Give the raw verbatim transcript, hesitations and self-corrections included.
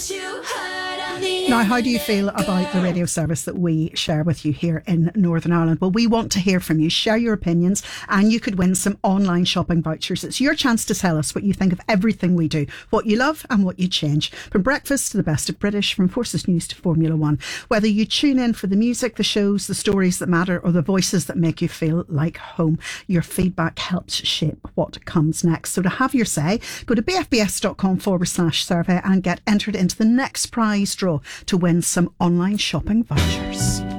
Now, how do you feel about the radio service that we share with you here in Northern Ireland? Well, we want to hear from you. Share your opinions and you could win some online shopping vouchers. It's your chance to tell us what you think of everything we do, what you love and what you change. From breakfast to the best of British, from Forces News to Formula One. Whether you tune in for the music, the shows, the stories that matter or the voices that make you feel like home, your feedback helps shape what comes next. So to have your say, go to bfbs.com forward slash survey and get entered into the next prize draw to win some online shopping vouchers.